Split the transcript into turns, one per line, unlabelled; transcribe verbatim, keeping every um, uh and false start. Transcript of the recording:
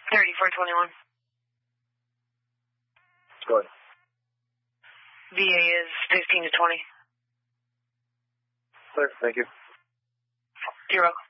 thirty-four twenty-one.
Go ahead.
V A is fifteen to twenty.
Clear, thank you.
You're welcome.